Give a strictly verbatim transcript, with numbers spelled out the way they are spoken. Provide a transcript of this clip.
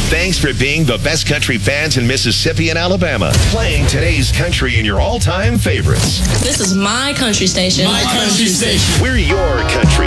Thanks for being the best country fans in Mississippi and Alabama. Playing today's country in your all-time favorites. This is my country station. My country station. We're your country